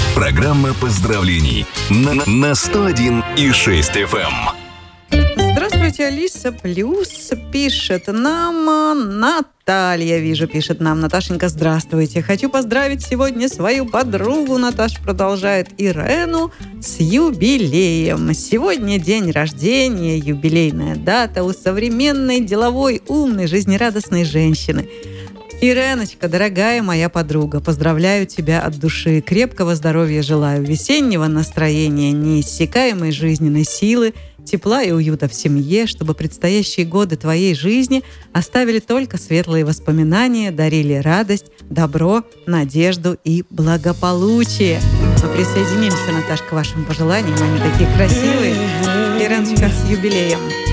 Программа поздравлений на 101,6 FM. Здравствуйте, Алиса Плюс пишет нам Наталья, вижу, пишет нам. Наташенька, здравствуйте. Хочу поздравить сегодня свою подругу, Наташа продолжает, Ирену, с юбилеем. Сегодня день рождения, юбилейная дата у современной, деловой, умной, жизнерадостной женщины. Иреночка, дорогая моя подруга, поздравляю тебя от души. Крепкого здоровья желаю, весеннего настроения, неиссякаемой жизненной силы, тепла и уюта в семье, чтобы предстоящие годы твоей жизни оставили только светлые воспоминания, дарили радость, добро, надежду и благополучие. Мы присоединимся, Наташ, к вашим пожеланиям. Они такие красивые. Иреночка, с юбилеем.